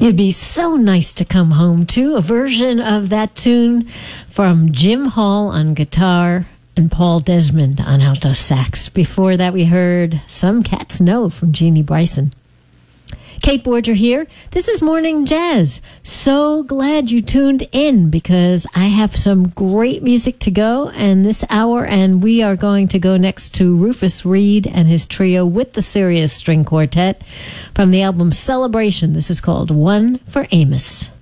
It'd be so nice to come home to a version of that tune from Jim Hall on guitar and Paul Desmond on alto sax. Before that, we heard Some Cats Know from Jeannie Bryson. Kate Borger here. This is Morning Jazz. So glad you tuned in because I have some great music to go in this hour, and we are going to go next to Rufus Reid and his trio with the Sirius String Quartet from the album Celebration. This is called One for Amos.